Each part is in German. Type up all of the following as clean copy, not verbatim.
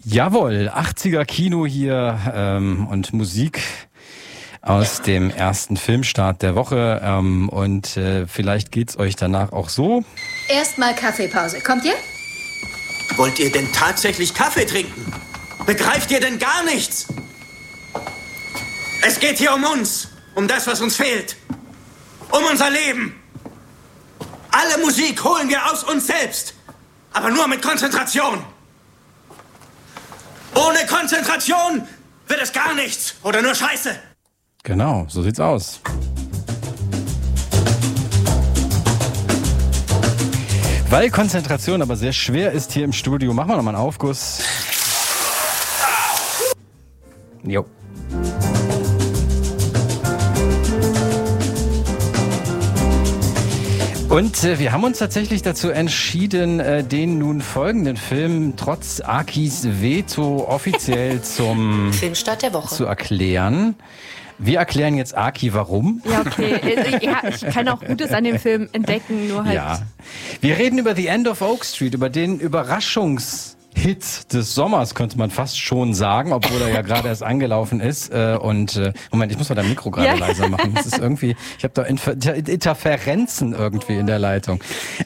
Jawohl, 80er Kino hier und Musik aus dem ersten Filmstart der Woche und vielleicht geht's euch danach auch so. Erstmal Kaffeepause. Kommt ihr? Wollt ihr denn tatsächlich Kaffee trinken? Begreift ihr denn gar nichts? Es geht hier um uns, um das, was uns fehlt, um unser Leben. Alle Musik holen wir aus uns selbst, aber nur mit Konzentration. Ohne Konzentration wird es gar nichts oder nur Scheiße. Genau, so sieht's aus. Weil Konzentration aber sehr schwer ist hier im Studio, machen wir nochmal einen Aufguss. Jo. Und wir haben uns tatsächlich dazu entschieden, den nun folgenden Film trotz Akis Veto offiziell zum Filmstart der Woche zu erklären. Wir erklären jetzt Aki, warum. Ja, okay. Ja, ich kann auch Gutes an dem Film entdecken, nur halt... Ja. Wir reden über The End of Oak Street, über den Überraschungshit des Sommers, könnte man fast schon sagen, obwohl er ja gerade erst angelaufen ist. Moment, ich muss mal dein Mikro gerade leiser machen. Das ist irgendwie, ich habe da Interferenzen irgendwie in der Leitung.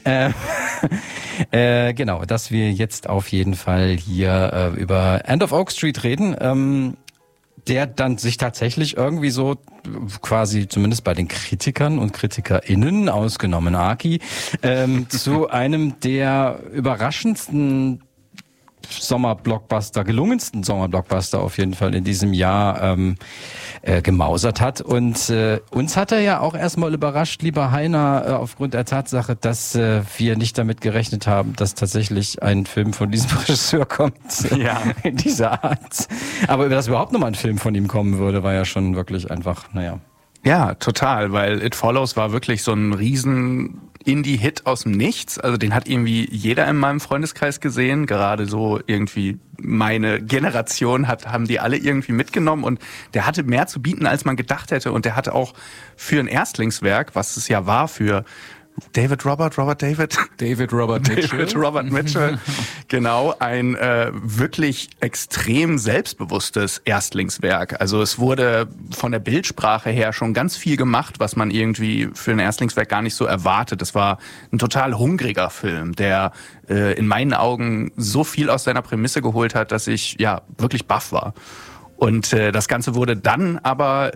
Genau, dass wir jetzt auf jeden Fall hier über End of Oak Street reden. Der dann sich tatsächlich irgendwie so quasi, zumindest bei den Kritikern und KritikerInnen, ausgenommen Aki, zu einem der überraschendsten gelungensten Sommerblockbuster auf jeden Fall in diesem Jahr gemausert hat. Und uns hat er ja auch erstmal überrascht, lieber Heiner, aufgrund der Tatsache, dass wir nicht damit gerechnet haben, dass tatsächlich ein Film von diesem Regisseur kommt. Ja. In dieser Art. Aber dass überhaupt nochmal ein Film von ihm kommen würde, war ja schon wirklich einfach, naja. Ja, total, weil It Follows war wirklich so ein riesen Indie-Hit aus dem Nichts. Also den hat irgendwie jeder in meinem Freundeskreis gesehen. Gerade so irgendwie meine Generation haben die alle irgendwie mitgenommen und der hatte mehr zu bieten, als man gedacht hätte. Und der hatte auch für ein Erstlingswerk, was es ja war für David Robert Mitchell, genau, ein wirklich extrem selbstbewusstes Erstlingswerk. Also es wurde von der Bildsprache her schon ganz viel gemacht, was man irgendwie für ein Erstlingswerk gar nicht so erwartet. Es war ein total hungriger Film, der in meinen Augen so viel aus seiner Prämisse geholt hat, dass ich ja wirklich baff war. Und das Ganze wurde dann aber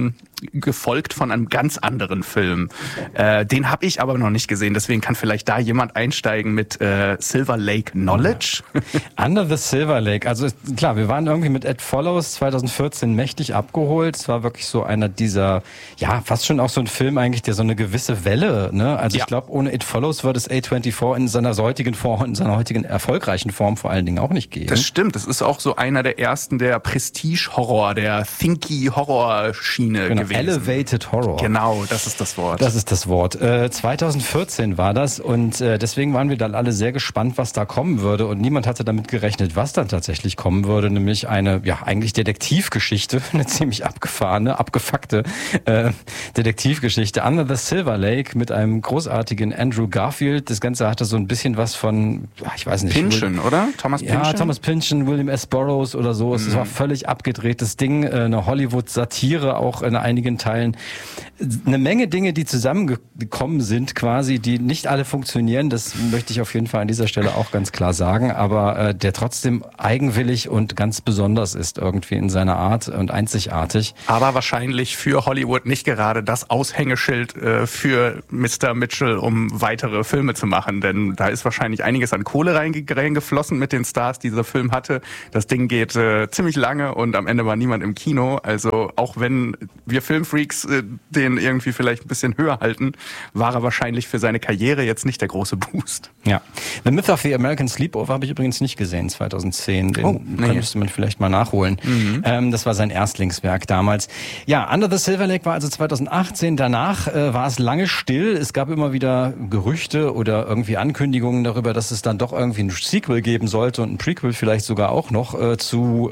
gefolgt von einem ganz anderen Film. Den habe ich aber noch nicht gesehen, deswegen kann vielleicht da jemand einsteigen mit Silver Lake Knowledge. Under the Silver Lake. Also klar, wir waren irgendwie mit It Follows 2014 mächtig abgeholt. Es war wirklich so einer dieser, ja, fast schon auch so ein Film eigentlich, der so eine gewisse Welle, ne? Also ich glaube, ohne It Follows würde es A24 in seiner heutigen Form, in seiner heutigen erfolgreichen Form vor allen Dingen auch nicht geben. Das stimmt, das ist auch so einer der ersten der Prestige-Horror, der Thinky-Horror-Schiene gewesen. Elevated Horror. Genau, das ist das Wort. Das ist das Wort. 2014 war das und deswegen waren wir dann alle sehr gespannt, was da kommen würde und niemand hatte damit gerechnet, was dann tatsächlich kommen würde, nämlich eine, ja, eigentlich Detektivgeschichte, eine ziemlich abgefuckte Detektivgeschichte. Under the Silver Lake mit einem großartigen Andrew Garfield. Das Ganze hatte so ein bisschen was von, ich weiß nicht. Pynchon, oder? Thomas Pynchon? Ja, Thomas Pynchon, William S. Burroughs oder so. Es war völlig abgedrehtes Ding, eine Hollywood-Satire auch in einigen Teilen. Eine Menge Dinge, die zusammengekommen sind quasi, die nicht alle funktionieren. Das möchte ich auf jeden Fall an dieser Stelle auch ganz klar sagen, aber der trotzdem eigenwillig und ganz besonders ist irgendwie in seiner Art und einzigartig. Aber wahrscheinlich für Hollywood nicht gerade das Aushängeschild für Mr. Mitchell, um weitere Filme zu machen, denn da ist wahrscheinlich einiges an Kohle reingeflossen mit den Stars, die dieser Film hatte. Das Ding geht ziemlich lange und am Ende war niemand im Kino. Also auch wenn wir Filmfreaks den irgendwie vielleicht ein bisschen höher halten, war er wahrscheinlich für seine Karriere jetzt nicht der große Boost. Ja. The Myth of the American Sleepover habe ich übrigens nicht gesehen, 2010. Den müsste man vielleicht mal nachholen. Das war sein Erstlingswerk damals. Ja, Under the Silver Lake war also 2018. Danach war es lange still. Es gab immer wieder Gerüchte oder irgendwie Ankündigungen darüber, dass es dann doch irgendwie ein Sequel geben sollte und ein Prequel vielleicht sogar auch noch zu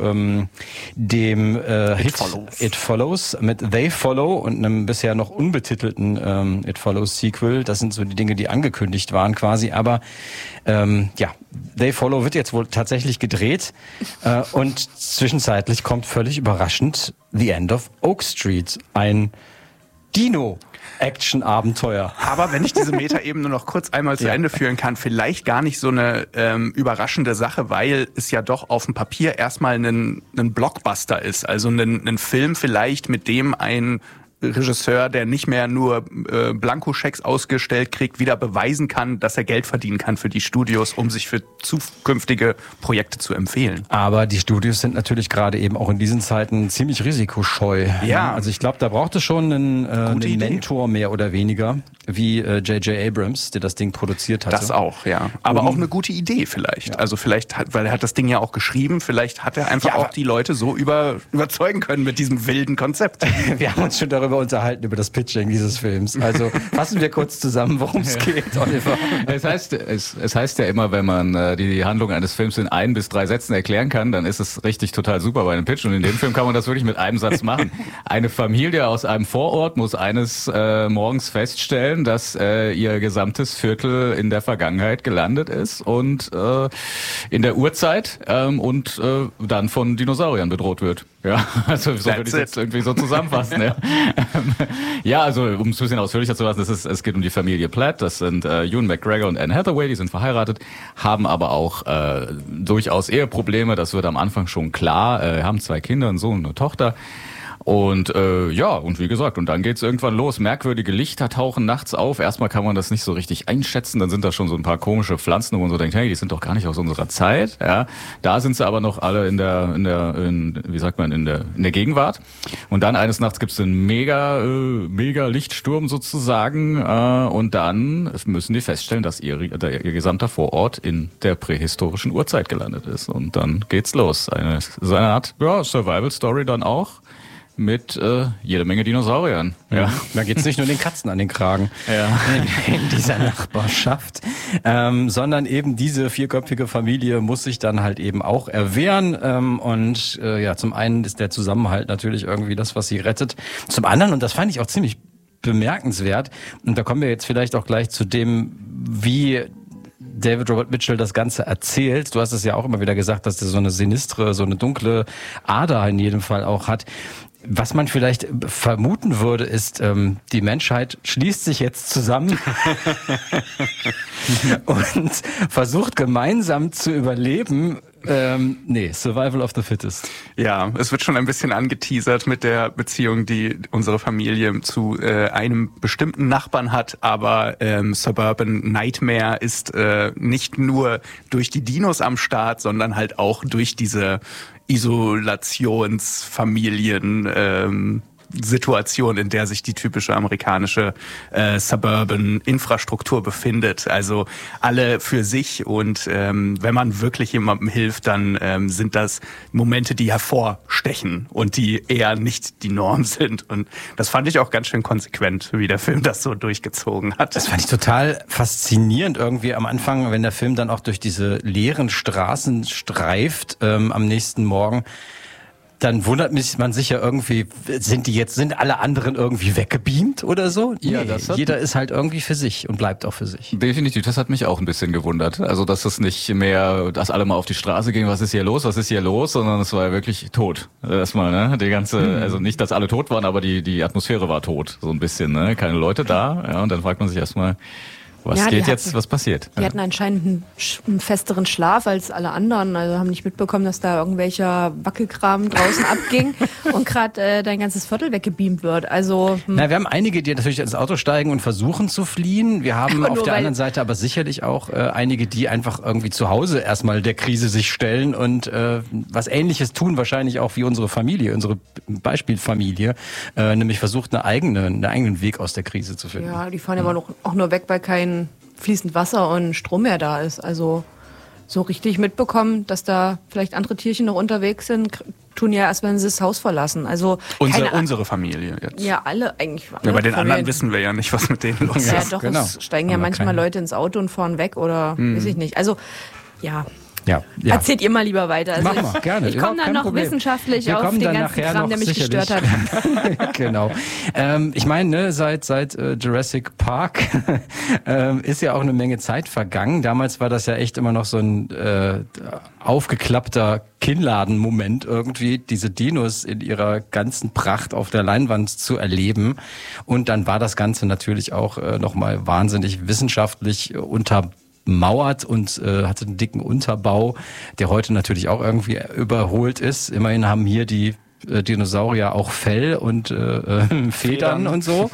dem Hit It Follows mit They Follow und einem bisher noch unbetitelten It Follows Sequel. Das sind so die Dinge, die angekündigt waren quasi. Aber ja, They Follow wird jetzt wohl tatsächlich gedreht und zwischenzeitlich kommt völlig überraschend The End of Oak Street, ein Dino-Action-Abenteuer. Aber wenn ich diese Metaebene noch kurz einmal zu Ende führen kann, vielleicht gar nicht so eine überraschende Sache, weil es ja doch auf dem Papier erstmal ein Blockbuster ist. Also ein Film vielleicht, mit dem ein Regisseur, der nicht mehr nur Blankoschecks ausgestellt kriegt, wieder beweisen kann, dass er Geld verdienen kann für die Studios, um sich für zukünftige Projekte zu empfehlen. Aber die Studios sind natürlich gerade eben auch in diesen Zeiten ziemlich risikoscheu. Ja. Also ich glaube, da braucht es schon einen Mentor mehr oder weniger, wie J.J. Abrams, der das Ding produziert hat. Das auch, ja. Aber auch eine gute Idee vielleicht. Ja. Also vielleicht, weil er hat das Ding ja auch geschrieben, vielleicht hat er einfach auch die Leute so überzeugen können mit diesem wilden Konzept. Wir haben uns schon darüber unterhalten, über das Pitching dieses Films. Also fassen wir kurz zusammen, worum es geht, Oliver. Es heißt ja immer, wenn man die Handlung eines Films in 1 bis 3 Sätzen erklären kann, dann ist es richtig total super bei einem Pitch. Und in dem Film kann man das wirklich mit einem Satz machen. Eine Familie aus einem Vorort muss eines Morgens feststellen, dass ihr gesamtes Viertel in der Vergangenheit gelandet ist und in der Urzeit und dann von Dinosauriern bedroht wird. Ja, also so würde ich jetzt irgendwie so zusammenfassen. Ja. Ja, also um es ein bisschen ausführlicher zu lassen, es geht um die Familie Platt, das sind Ewan McGregor und Anne Hathaway, die sind verheiratet, haben aber auch durchaus Eheprobleme, das wird am Anfang schon klar, haben 2 Kinder, einen Sohn und eine Tochter. Und und wie gesagt, und dann geht's irgendwann los. Merkwürdige Lichter tauchen nachts auf. Erstmal kann man das nicht so richtig einschätzen. Dann sind da schon so ein paar komische Pflanzen, wo man so denkt, hey, die sind doch gar nicht aus unserer Zeit. Ja, da sind sie aber noch alle in der Gegenwart. Und dann eines Nachts gibt's einen mega Lichtsturm sozusagen. Und dann müssen die feststellen, dass ihr gesamter Vorort in der prähistorischen Urzeit gelandet ist. Und dann geht's los. So eine Art Survival-Story dann auch. Mit jede Menge Dinosauriern. Ja. Da geht's nicht nur den Katzen an den Kragen in dieser Nachbarschaft, sondern eben diese 4-köpfige Familie muss sich dann halt eben auch erwehren. Und zum einen ist der Zusammenhalt natürlich irgendwie das, was sie rettet. Zum anderen, und das fand ich auch ziemlich bemerkenswert, und da kommen wir jetzt vielleicht auch gleich zu dem, wie David Robert Mitchell das Ganze erzählt. Du hast es ja auch immer wieder gesagt, dass der so eine sinistre, so eine dunkle Ader in jedem Fall auch hat. Was man vielleicht vermuten würde, ist, die Menschheit schließt sich jetzt zusammen und versucht gemeinsam zu überleben. Survival of the Fittest. Ja, es wird schon ein bisschen angeteasert mit der Beziehung, die unsere Familie zu einem bestimmten Nachbarn hat, aber Suburban Nightmare ist nicht nur durch die Dinos am Start, sondern halt auch durch diese Isolationsfamilien Situation, in der sich die typische amerikanische Suburban-Infrastruktur befindet. Also alle für sich und wenn man wirklich jemandem hilft, dann sind das Momente, die hervorstechen und die eher nicht die Norm sind. Und das fand ich auch ganz schön konsequent, wie der Film das so durchgezogen hat. Das fand ich total faszinierend irgendwie am Anfang, wenn der Film dann auch durch diese leeren Straßen streift am nächsten Morgen. Dann wundert man sich ja irgendwie, sind alle anderen irgendwie weggebeamt oder so? Ja, nee, jeder ist halt irgendwie für sich und bleibt auch für sich. Definitiv, das hat mich auch ein bisschen gewundert. Also, dass es nicht mehr, dass alle mal auf die Straße gingen, was ist hier los, sondern es war ja wirklich tot. Erstmal, ne, also nicht, dass alle tot waren, aber die Atmosphäre war tot, so ein bisschen, ne, keine Leute da, ja, und dann fragt man sich erstmal, was passiert? Die hatten anscheinend einen festeren Schlaf als alle anderen. Also haben nicht mitbekommen, dass da irgendwelcher Wackelkram draußen abging und gerade dein ganzes Viertel weggebeamt wird. Also wir haben einige, die natürlich ins Auto steigen und versuchen zu fliehen. Wir haben auf der anderen Seite aber sicherlich auch einige, die einfach irgendwie zu Hause erstmal der Krise sich stellen und was Ähnliches tun, wahrscheinlich auch wie unsere Familie, unsere Beispielfamilie, nämlich versucht einen eigenen Weg aus der Krise zu finden. Ja, die fahren aber auch nur weg, weil kein fließend Wasser und Strom mehr da ist. Also so richtig mitbekommen, dass da vielleicht andere Tierchen noch unterwegs sind, tun ja erst, wenn sie das Haus verlassen. Also unsere Familie jetzt. Ja, alle eigentlich. Ja, bei den anderen wissen wir ja nicht, was mit denen los ist. Ja, doch, es steigen ja manchmal Leute ins Auto und fahren weg oder weiß ich nicht. Also ja, Ja. Erzählt ihr mal lieber weiter. Also Mach mal, gerne. Ich komme dann noch Problem. Wissenschaftlich Wir auf den dann ganzen nachher Kram, der mich gestört hat. Genau. Ich meine, ne, seit Jurassic Park ist ja auch eine Menge Zeit vergangen. Damals war das ja echt immer noch so ein aufgeklappter Kinnladen-Moment irgendwie, diese Dinos in ihrer ganzen Pracht auf der Leinwand zu erleben. Und dann war das Ganze natürlich auch nochmal wahnsinnig wissenschaftlich untermauert und hatte einen dicken Unterbau, der heute natürlich auch irgendwie überholt ist. Immerhin haben hier die Dinosaurier auch Fell und Federn und so.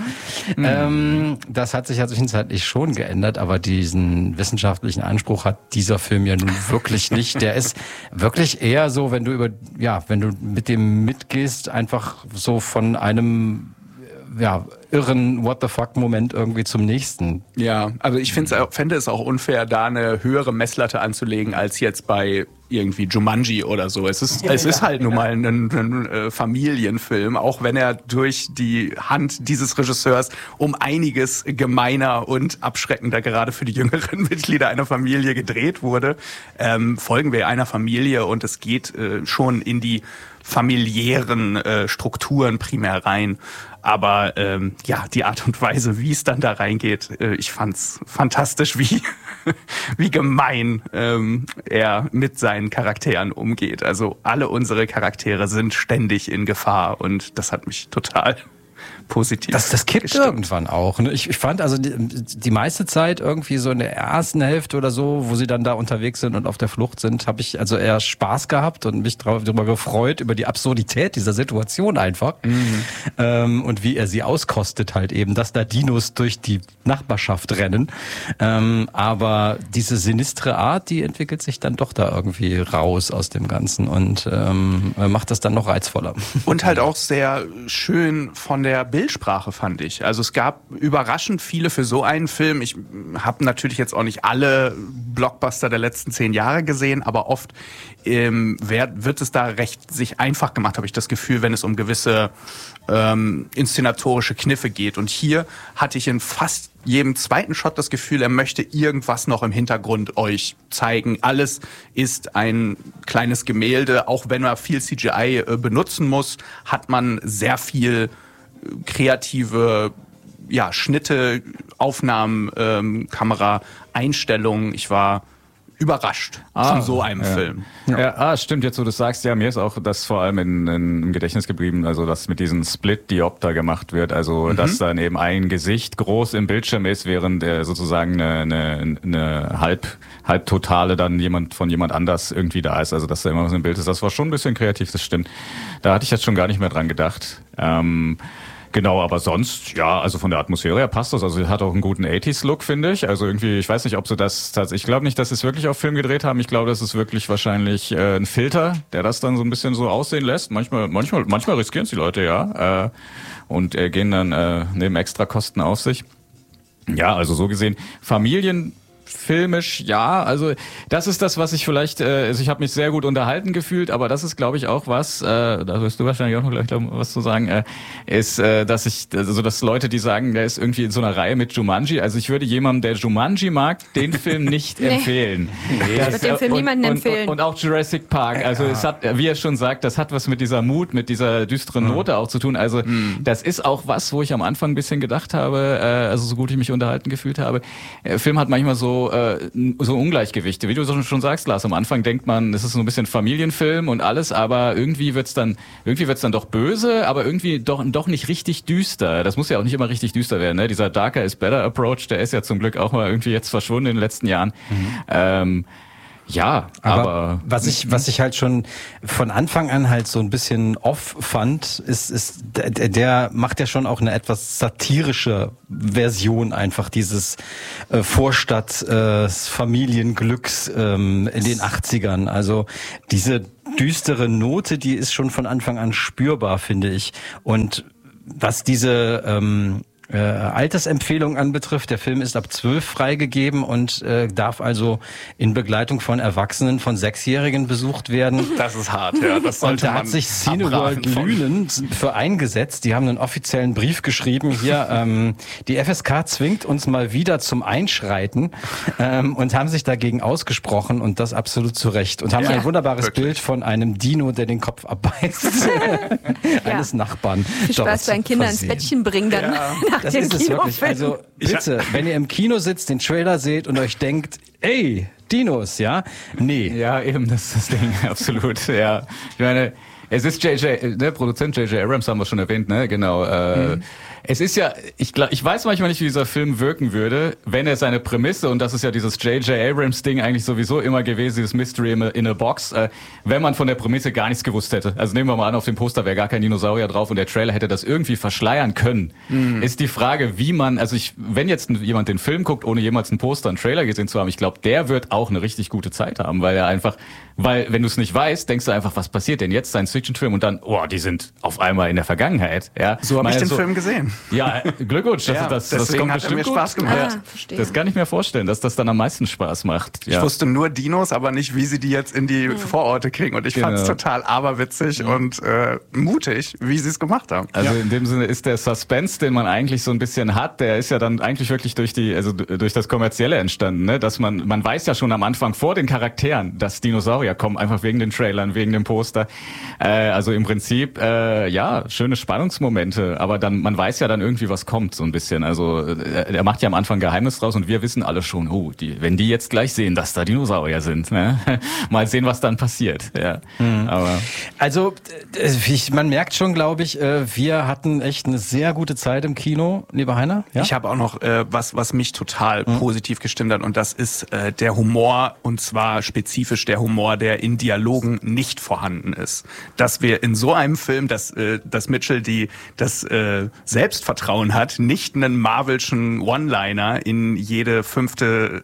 Das hat sich ja zwischenzeitlich schon geändert, aber diesen wissenschaftlichen Anspruch hat dieser Film ja nun wirklich nicht. Der ist wirklich eher so, wenn du wenn du mit dem mitgehst, einfach so von einem irren What-the-fuck-Moment irgendwie zum nächsten. Ja, also ich fände es auch unfair, da eine höhere Messlatte anzulegen als jetzt bei irgendwie Jumanji oder so. Es ist halt nun mal ein Familienfilm, auch wenn er durch die Hand dieses Regisseurs um einiges gemeiner und abschreckender gerade für die jüngeren Mitglieder einer Familie gedreht wurde. Folgen wir einer Familie und es geht schon in die familiären Strukturen primär rein. Aber die Art und Weise, wie es dann da reingeht, ich fand's fantastisch, wie gemein er mit seinen Charakteren umgeht. Also alle unsere Charaktere sind ständig in Gefahr und das hat mich total positiv. Das kippt irgendwann auch. Ne? Ich fand also die meiste Zeit irgendwie so in der ersten Hälfte oder so, wo sie dann da unterwegs sind und auf der Flucht sind, habe ich also eher Spaß gehabt und mich darüber gefreut, über die Absurdität dieser Situation einfach. Und wie er sie auskostet halt eben, dass da Dinos durch die Nachbarschaft rennen. Aber diese sinistre Art, die entwickelt sich dann doch da irgendwie raus aus dem Ganzen und macht das dann noch reizvoller. Und halt auch sehr schön von der Bildsprache, fand ich. Also es gab überraschend viele für so einen Film. Ich habe natürlich jetzt auch nicht alle Blockbuster der letzten 10 Jahre gesehen, aber oft wird es da recht sich einfach gemacht, habe ich das Gefühl, wenn es um gewisse inszenatorische Kniffe geht. Und hier hatte ich in fast jedem zweiten Shot das Gefühl, er möchte irgendwas noch im Hintergrund euch zeigen. Alles ist ein kleines Gemälde. Auch wenn er viel CGI benutzen muss, hat man sehr kreative Schnitte, Aufnahmen, Kameraeinstellungen. Ich war überrascht von so einem Film. Ja, stimmt, jetzt wo du das sagst, ja, mir ist auch das vor allem im Gedächtnis geblieben, also dass mit diesem Split-Diopter gemacht wird, also dass dann eben ein Gesicht groß im Bildschirm ist, während sozusagen eine halbtotale dann jemand anders irgendwie da ist, also dass da immer was im Bild ist. Das war schon ein bisschen kreativ, das stimmt. Da hatte ich jetzt schon gar nicht mehr dran gedacht. Genau, aber sonst, ja, also von der Atmosphäre her passt das. Also es hat auch einen guten 80s-Look, finde ich. Also irgendwie, ich weiß nicht, ob sie das tatsächlich, ich glaube nicht, dass sie es wirklich auf Film gedreht haben. Ich glaube, das ist wirklich wahrscheinlich ein Filter, der das dann so ein bisschen so aussehen lässt. Manchmal riskieren es die Leute, ja. Und gehen dann nehmen Extrakosten auf sich. Ja, also so gesehen, filmisch, ja, also das ist das, was ich vielleicht, also ich habe mich sehr gut unterhalten gefühlt, aber das ist, glaube ich, auch was, da wirst du wahrscheinlich auch noch gleich was zu sagen, ist, dass Leute, die sagen, der ist irgendwie in so einer Reihe mit Jumanji, also ich würde jemandem, der Jumanji mag, den Film nicht empfehlen. Ich würde den Film niemandem empfehlen. Und auch Jurassic Park, also es hat, wie er schon sagt, das hat was mit dieser Mut, mit dieser düsteren Note auch zu tun, also das ist auch was, wo ich am Anfang ein bisschen gedacht habe, also so gut ich mich unterhalten gefühlt habe, der Film hat manchmal so Ungleichgewichte. Wie du schon sagst, Lars, am Anfang denkt man, es ist so ein bisschen Familienfilm und alles, aber irgendwie wird's dann doch böse, aber irgendwie doch nicht richtig düster. Das muss ja auch nicht immer richtig düster werden, ne? Dieser Darker is Better Approach, der ist ja zum Glück auch mal irgendwie jetzt verschwunden in den letzten Jahren. Ja, aber was ich halt schon von Anfang an halt so ein bisschen off fand, ist der macht ja schon auch eine etwas satirische Version einfach dieses Vorstadt Familienglücks in den 80ern. Also diese düstere Note, die ist schon von Anfang an spürbar, finde ich. Und was diese Altersempfehlung anbetrifft. Der Film ist ab 12 freigegeben und darf also in Begleitung von Erwachsenen von 6-Jährigen besucht werden. Das ist hart, ja. Das sollte und da hat sich Cineworld Lünen für eingesetzt. Die haben einen offiziellen Brief geschrieben. Hier, die FSK zwingt uns mal wieder zum Einschreiten und haben sich dagegen ausgesprochen und das absolut zu Recht. Und haben ein wunderbares Bild von einem Dino, der den Kopf abbeißt, eines Nachbarn. Viel Spaß deinen Kindern ins Bettchen bringen dann nach das dem ist es wirklich. Kinofilm. Also bitte, wenn ihr im Kino sitzt, den Trailer seht und euch denkt, ey, Dinos, ja? Nee. Ja, eben, das ist das Ding, absolut, ja. Ich meine, es ist der Produzent J.J. Abrams haben wir schon erwähnt, ne, genau. Es ist ja, ich weiß manchmal nicht, wie dieser Film wirken würde, wenn er seine Prämisse, und das ist ja dieses J.J. Abrams-Ding eigentlich sowieso immer gewesen, dieses Mystery in a Box, wenn man von der Prämisse gar nichts gewusst hätte. Also nehmen wir mal an, auf dem Poster wäre gar kein Dinosaurier drauf und der Trailer hätte das irgendwie verschleiern können. Ist die Frage, wie man, also wenn jetzt jemand den Film guckt, ohne jemals einen Poster, einen Trailer gesehen zu haben, ich glaube, der wird auch eine richtig gute Zeit haben, weil wenn du es nicht weißt, denkst du einfach, was passiert denn jetzt, Science-Fiction-Film, und dann, die sind auf einmal in der Vergangenheit. Ja? So habe ich den Film gesehen. Ja, Glückwunsch, das kommt bestimmt mir Spaß gut. gemacht. Verstehe. Das kann ich mir vorstellen, dass das dann am meisten Spaß macht. Ja. Ich wusste nur Dinos, aber nicht, wie sie die jetzt in die Vororte kriegen. Und ich fand es total aberwitzig und mutig, wie sie es gemacht haben. Also in dem Sinne ist der Suspense, den man eigentlich so ein bisschen hat, der ist ja dann eigentlich wirklich durch das Kommerzielle entstanden, ne? Dass man weiß ja schon am Anfang vor den Charakteren, dass Dinosaurier kommen, einfach wegen den Trailern, wegen dem Poster. Also im Prinzip, schöne Spannungsmomente, aber man weiß ja dann irgendwie, was kommt, so ein bisschen. Also er macht ja am Anfang Geheimnis draus und wir wissen alle schon, wenn die jetzt gleich sehen, dass da Dinosaurier sind, ne? Mal sehen, was dann passiert. Ja. Aber also man merkt schon, glaube ich, wir hatten echt eine sehr gute Zeit im Kino, lieber Heiner. Ja? Ich habe auch noch was mich total positiv gestimmt hat, und das ist der Humor, und zwar spezifisch der Humor, der in Dialogen nicht vorhanden ist. Dass wir in so einem Film, dass Mitchell das Selbstvertrauen hat, nicht einen Marvelschen One-Liner in jede 5.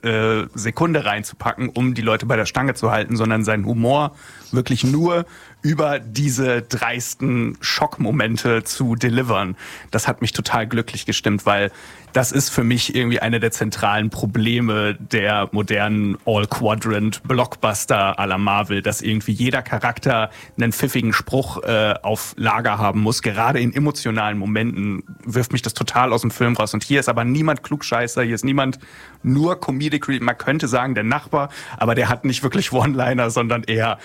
Sekunde reinzupacken, um die Leute bei der Stange zu halten, sondern seinen Humor wirklich nur über diese dreisten Schockmomente zu delivern. Das hat mich total glücklich gestimmt, weil das ist für mich irgendwie eine der zentralen Probleme der modernen All-Quadrant-Blockbuster à la Marvel, dass irgendwie jeder Charakter einen pfiffigen Spruch auf Lager haben muss. Gerade in emotionalen Momenten wirft mich das total aus dem Film raus. Und hier ist aber niemand Klugscheißer, hier ist niemand nur Comedic Relief. Man könnte sagen, der Nachbar, aber der hat nicht wirklich One-Liner, sondern eher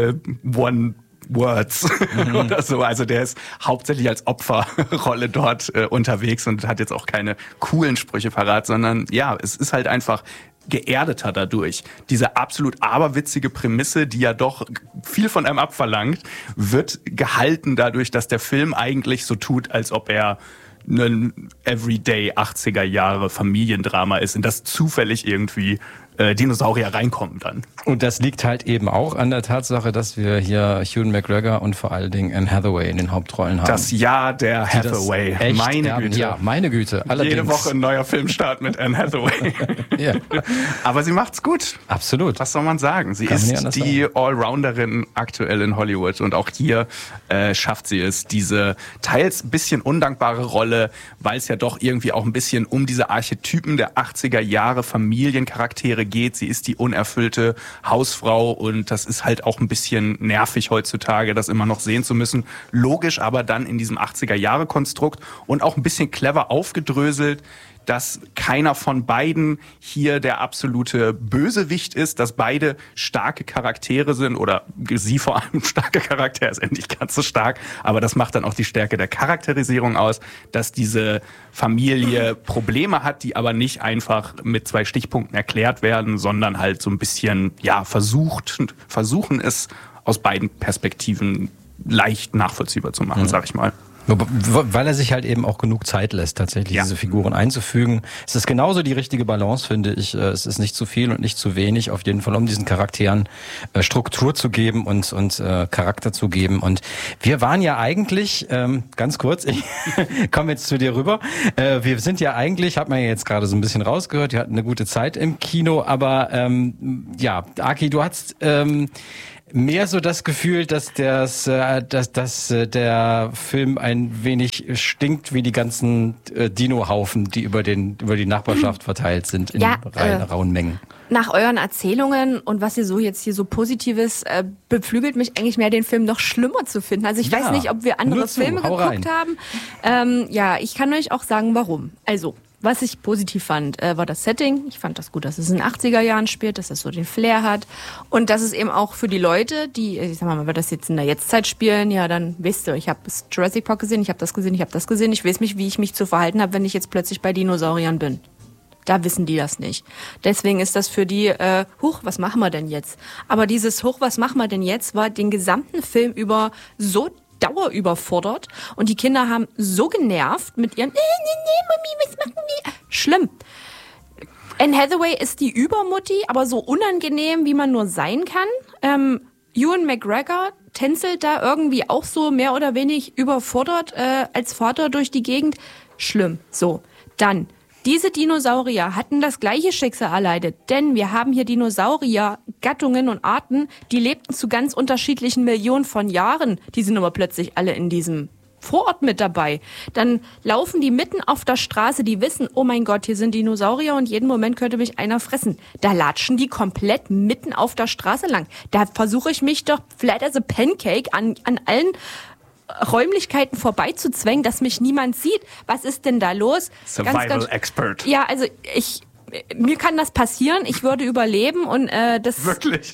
One-Words oder so. Also der ist hauptsächlich als Opferrolle dort unterwegs und hat jetzt auch keine coolen Sprüche parat, sondern ja, es ist halt einfach geerdeter dadurch. Diese absolut aberwitzige Prämisse, die ja doch viel von einem abverlangt, wird gehalten dadurch, dass der Film eigentlich so tut, als ob er ein Everyday 80er Jahre Familiendrama ist, in das zufällig irgendwie Dinosaurier reinkommen dann. Und das liegt halt eben auch an der Tatsache, dass wir hier Ewan McGregor und vor allen Dingen Anne Hathaway in den Hauptrollen haben. Das Jahr der Hathaway. Meine Güte. Ja, meine Güte. Allerdings. Jede Woche ein neuer Filmstart mit Anne Hathaway. Ja. Aber sie macht's gut. Absolut. Was soll man sagen? Sie ist die Allrounderin aktuell in Hollywood. Und auch hier schafft sie es, diese teils ein bisschen undankbare Rolle, weil es ja doch irgendwie auch ein bisschen um diese Archetypen der 80er Jahre Familiencharaktere geht. Sie ist die unerfüllte Hausfrau und das ist halt auch ein bisschen nervig heutzutage, das immer noch sehen zu müssen. Logisch aber dann in diesem 80er-Jahre-Konstrukt und auch ein bisschen clever aufgedröselt, dass keiner von beiden hier der absolute Bösewicht ist, dass beide starke Charaktere sind oder sie vor allem starke Charakter ist nicht ganz so stark, aber das macht dann auch die Stärke der Charakterisierung aus, dass diese Familie Probleme hat, die aber nicht einfach mit 2 Stichpunkten erklärt werden, sondern halt so ein bisschen versuchen es aus beiden Perspektiven leicht nachvollziehbar zu machen, sag ich mal. Weil er sich halt eben auch genug Zeit lässt, tatsächlich diese Figuren einzufügen. Es ist genauso die richtige Balance, finde ich. Es ist nicht zu viel und nicht zu wenig, auf jeden Fall, um diesen Charakteren Struktur zu geben und Charakter zu geben. Und wir waren ja eigentlich, ganz kurz, ich komme jetzt zu dir rüber, wir sind ja eigentlich, hat man ja jetzt gerade so ein bisschen rausgehört, wir hatten eine gute Zeit im Kino, aber Aki, du hast mehr so das Gefühl, dass der Film ein ein wenig stinkt wie die ganzen Dino-Haufen, die über die Nachbarschaft verteilt sind in rauen Mengen. Nach euren Erzählungen und was ihr so jetzt hier so Positives beflügelt mich eigentlich mehr, den Film noch schlimmer zu finden. Also ich weiß nicht, ob wir andere Filme geguckt haben. Ich kann euch auch sagen, warum. Also, was ich positiv fand, war das Setting. Ich fand das gut, dass es in den 80er Jahren spielt, dass es so den Flair hat. Und dass es eben auch für die Leute, die, ich sag mal, wenn wir das jetzt in der Jetztzeit spielen, ja, dann wisst ihr, ich habe Jurassic Park gesehen, ich habe das gesehen, ich weiß nicht, wie ich mich zu verhalten habe, wenn ich jetzt plötzlich bei Dinosauriern bin. Da wissen die das nicht. Deswegen ist das für die, was machen wir denn jetzt? Aber dieses was machen wir denn jetzt, war den gesamten Film über so dauerüberfordert und die Kinder haben so genervt mit ihren Mami, was machen wir? Schlimm. Anne Hathaway ist die Übermutti, aber so unangenehm, wie man nur sein kann. Ewan McGregor tänzelt da irgendwie auch so mehr oder weniger überfordert als Vater durch die Gegend. Schlimm. So, dann diese Dinosaurier hatten das gleiche Schicksal erleidet, denn wir haben hier Dinosaurier-Gattungen und Arten, die lebten zu ganz unterschiedlichen Millionen von Jahren. Die sind aber plötzlich alle in diesem Vorort mit dabei. Dann laufen die mitten auf der Straße, die wissen, oh mein Gott, hier sind Dinosaurier und jeden Moment könnte mich einer fressen. Da latschen die komplett mitten auf der Straße lang. Da versuche ich mich doch flat as a pancake an allen Räumlichkeiten vorbeizuzwängen, dass mich niemand sieht. Was ist denn da los? Survival Expert. Ja, also mir kann das passieren. Ich würde überleben und das. Wirklich?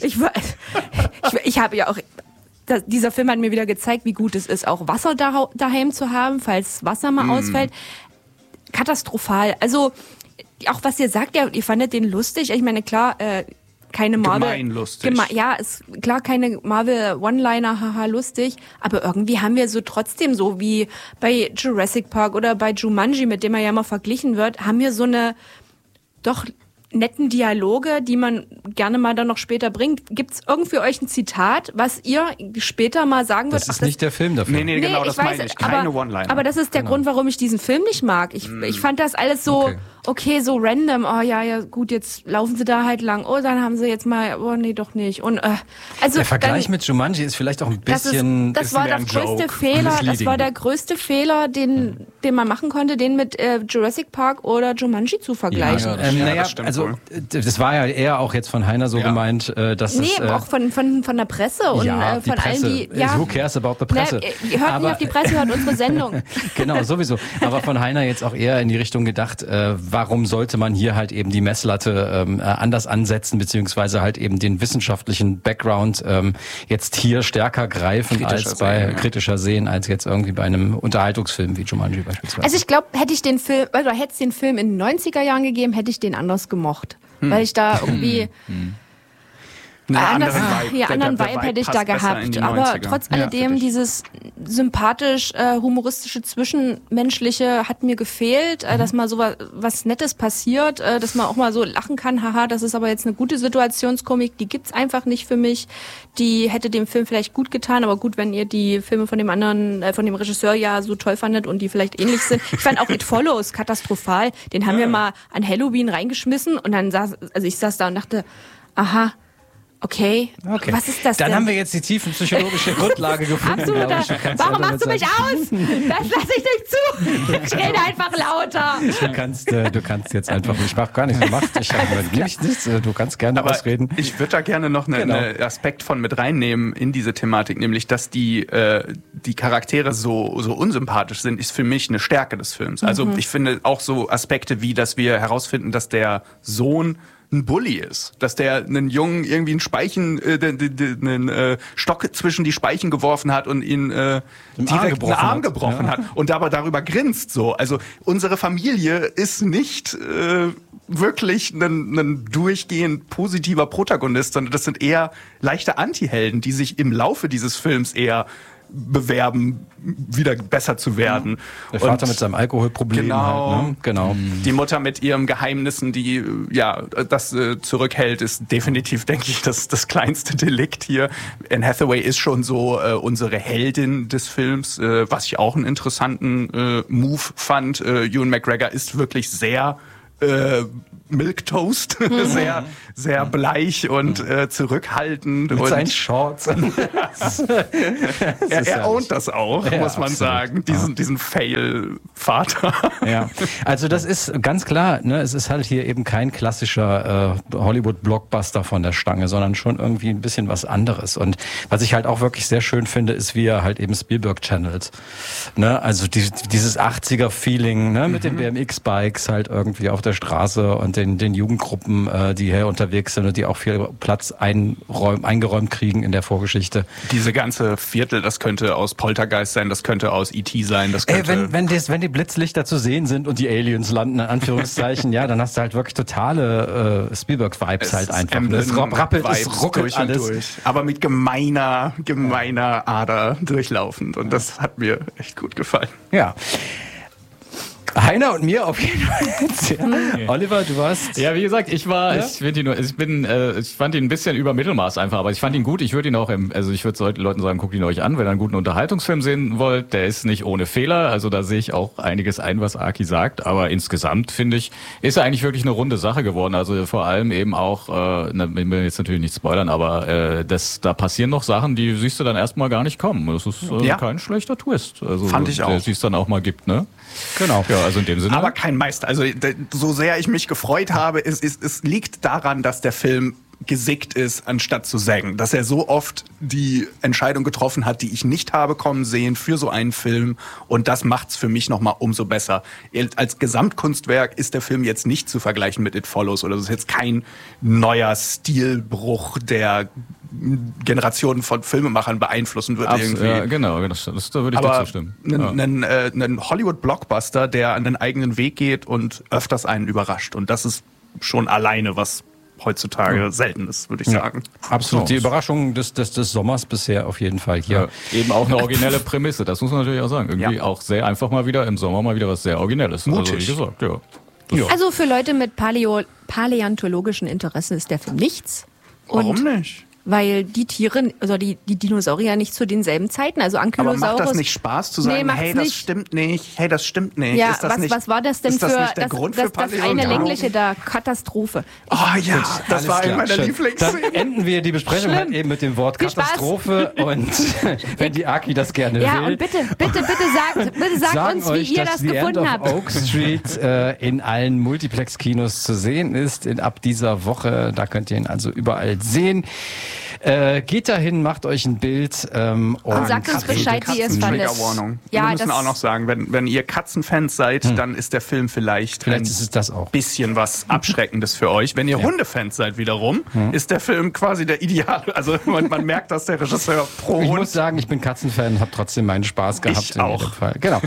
Ich habe ja auch. Dieser Film hat mir wieder gezeigt, wie gut es ist, auch Wasser daheim zu haben, falls Wasser mal ausfällt. Katastrophal. Also auch was ihr sagt, ihr fandet den lustig. Ich meine, klar. Keine Marvel. Gemeinlustig. Ist klar, keine Marvel One-Liner, haha, lustig. Aber irgendwie haben wir so trotzdem so wie bei Jurassic Park oder bei Jumanji, mit dem er ja immer verglichen wird, haben wir so eine doch netten Dialoge, die man gerne mal dann noch später bringt. Gibt's irgendwie euch ein Zitat, was ihr später mal sagen würdet? Das ist nicht der Film dafür. Nee, genau, das meine ich. Keine One-Liner. Aber das ist der Grund, warum ich diesen Film nicht mag. Ich fand das alles so, okay, so random. Oh ja, gut, jetzt laufen sie da halt lang. Oh, dann haben sie jetzt mal, oh nee, doch nicht. Und also der Vergleich mit Jumanji ist vielleicht auch ein bisschen. Das war der größte Fehler. Das war der größte Fehler, den man machen konnte, den mit Jurassic Park oder Jumanji zu vergleichen. Das war ja eher auch jetzt von Heiner so gemeint, dass auch von der Presse und von Presse. allen, die. Who cares about the Presse? Hört nicht auf die Presse, hört unsere Sendung. Genau, sowieso. Aber von Heiner jetzt auch eher in die Richtung gedacht, warum sollte man hier halt eben die Messlatte anders ansetzen, beziehungsweise halt eben den wissenschaftlichen Background jetzt hier stärker greifen kritischer sehen, als jetzt irgendwie bei einem Unterhaltungsfilm wie Jumanji beispielsweise. Also ich glaube, hätte es den Film in den 90er Jahren gegeben, hätte ich den anders gemocht. Weil ich da irgendwie anderen Vibe hätte ich da gehabt. Aber trotz alledem, dieses sympathisch, humoristische, zwischenmenschliche hat mir gefehlt, dass mal so was Nettes passiert, dass man auch mal so lachen kann, haha, das ist aber jetzt eine gute Situationskomik, die gibt's einfach nicht für mich. Die hätte dem Film vielleicht gut getan, aber gut, wenn ihr die Filme von dem anderen, von dem Regisseur ja so toll fandet und die vielleicht ähnlich sind. Ich fand auch It Follows katastrophal. Den haben wir mal an Halloween reingeschmissen und dann ich saß da und dachte, aha, Okay. Was ist das Dann denn? haben wir jetzt die tiefenpsychologische Grundlage gefunden. Absolut. Warum machst du mich aus? Das lasse ich nicht zu. Ich rede einfach lauter. Du kannst jetzt einfach, ich mach gar nichts gemacht. Ich habe nichts. Du kannst gerne ausreden. Ich würde da gerne noch einen Aspekt von mit reinnehmen in diese Thematik, nämlich, dass die Charaktere so unsympathisch sind, ist für mich eine Stärke des Films. Also ich finde auch so Aspekte wie, dass wir herausfinden, dass der Sohn ein Bully ist, dass der einen Jungen irgendwie einen Stock zwischen die Speichen geworfen hat und ihn direkt einen Arm gebrochen hat und aber darüber grinst so. Also unsere Familie ist nicht wirklich ein durchgehend positiver Protagonist, sondern das sind eher leichte Antihelden, die sich im Laufe dieses Films eher bewerben, wieder besser zu werden. Der Vater mit seinem Alkoholproblem. Genau. Halt, ne? Genau. Die Mutter mit ihren Geheimnissen, die das zurückhält, ist definitiv, denke ich, das kleinste Delikt hier. Anne Hathaway ist schon so unsere Heldin des Films, was ich auch einen interessanten Move fand. Ewan McGregor ist wirklich sehr Milquetoast, sehr, sehr bleich und zurückhaltend. Mit und seinen Shorts. er ownt das auch, muss man sagen, diesen Fail-Vater. Ja, also das ist ganz klar, ne, es ist halt hier eben kein klassischer Hollywood-Blockbuster von der Stange, sondern schon irgendwie ein bisschen was anderes. Und was ich halt auch wirklich sehr schön finde, ist, wie er halt eben Spielberg channelt. Ne, also dieses 80er-Feeling, ne, mit den BMX-Bikes halt irgendwie auf der Straße und den Jugendgruppen, die hier unterwegs sind und die auch viel Platz eingeräumt kriegen in der Vorgeschichte. Diese ganze Viertel, das könnte aus Poltergeist sein, das könnte aus E.T. sein, das könnte... Wenn die Blitzlichter zu sehen sind und die Aliens landen, in Anführungszeichen, ja, dann hast du halt wirklich totale Spielberg-Vibes halt einfach. Es rappelt, es ruckelt alles. Durch. Aber mit gemeiner Ader durchlaufend. Und das hat mir echt gut gefallen. Ja. Heiner und mir auf jeden Fall. Oliver, du warst... Ja, wie gesagt, ich fand ihn ein bisschen über Mittelmaß einfach, aber ich fand ihn gut. Ich würde ihn auch, ich würde Leuten sagen, guckt ihn euch an, wenn ihr einen guten Unterhaltungsfilm sehen wollt. Der ist nicht ohne Fehler, also da sehe ich auch einiges ein, was Aki sagt, aber insgesamt, finde ich, ist er eigentlich wirklich eine runde Sache geworden. Also vor allem eben auch, ich will jetzt natürlich nicht spoilern, aber da passieren noch Sachen, die siehst du dann erstmal gar nicht kommen. Das ist kein schlechter Twist. Also, fand ich auch. Der es dann auch mal gibt, ne? Genau. Ja, also in dem Sinne. Aber kein Meister. Also so sehr ich mich gefreut habe, es liegt daran, dass der Film gesickt ist, anstatt zu sägen. Dass er so oft die Entscheidung getroffen hat, die ich nicht habe kommen sehen für so einen Film. Und das macht's für mich nochmal umso besser. Als Gesamtkunstwerk ist der Film jetzt nicht zu vergleichen mit It Follows. Oder das ist jetzt kein neuer Stilbruch, der Generationen von Filmemachern beeinflussen wird. Irgendwie. Ja, genau, da würde ich dir zustimmen. Ein Hollywood-Blockbuster, der an den eigenen Weg geht und öfters einen überrascht. Und das ist schon alleine was heutzutage selten ist, würde ich sagen. Absolut. Die Überraschung des Sommers bisher auf jeden Fall hier. Ja, eben auch eine originelle Prämisse, das muss man natürlich auch sagen. Irgendwie auch sehr einfach mal wieder im Sommer mal wieder was sehr Originelles. Mutig. Also, wie gesagt, Also für Leute mit paläontologischen Interessen ist der Film nichts. Warum nicht? Weil die Tiere, also die Dinosaurier nicht zu denselben Zeiten, also Ankylosaurus... Aber macht das nicht Spaß zu sagen, hey, das stimmt nicht? Ja, ist das was war das denn ist das für nicht der Grund für das eine längliche da Katastrophe? Oh ja, das war eine meiner Dann Lieblingsszenen. enden wir die Besprechung halt eben mit dem Wort Viel Katastrophe und wenn die Aki das gerne will. Ja, und bitte sagt uns, wie ihr das gefunden habt. Oak Street in allen Multiplex-Kinos zu sehen ist ab dieser Woche. Da könnt ihr ihn also überall sehen. Geht dahin, macht euch ein Bild und sagt uns Bescheid, wie ihr es fandet. Ja, wir müssen auch noch sagen, wenn ihr Katzenfans seid, dann ist der Film vielleicht ist es das auch. Bisschen was Abschreckendes für euch. Wenn ihr Hundefans seid wiederum, ist der Film quasi der ideale. Also man merkt, dass der Regisseur pro Ich Hund... muss sagen, ich bin Katzenfan, habe trotzdem meinen Spaß gehabt. Ich auch. In jedem Fall. Genau.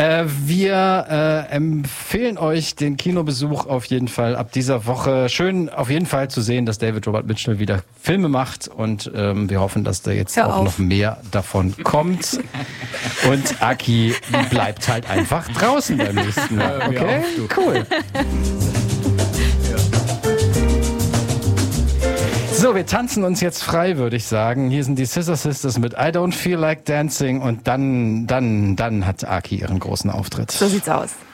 Wir empfehlen euch den Kinobesuch auf jeden Fall ab dieser Woche. Schön auf jeden Fall zu sehen, dass David Robert Mitchell wieder Filme macht und wir hoffen, dass da jetzt auch noch mehr davon kommt. Und Aki bleibt halt einfach draußen beim nächsten Mal. Okay, cool. So, wir tanzen uns jetzt frei, würde ich sagen. Hier sind die Scissor Sisters mit I Don't Feel Like Dancing und dann hat Aki ihren großen Auftritt. So sieht's aus.